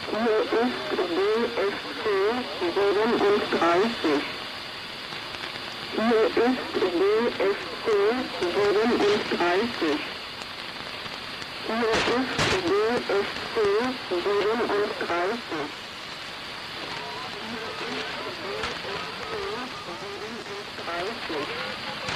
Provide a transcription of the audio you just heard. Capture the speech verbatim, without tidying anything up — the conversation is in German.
Hier ist B S C siebenunddreißig. Hier ist B S C siebenunddreißig. Hier ist B S C siebenunddreißig. Hier ist B S C siebenunddreißig.